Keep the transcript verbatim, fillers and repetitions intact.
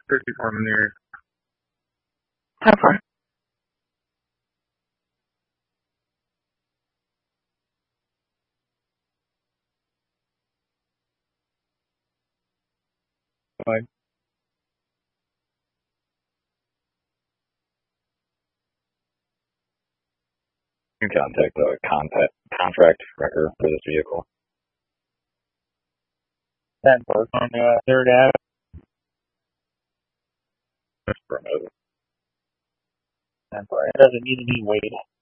fifty-four minutes. How far? Fine. You can contact the contact, contract record for this vehicle. That works on uh, Third Ave. That's for another. It doesn't need to be weighed.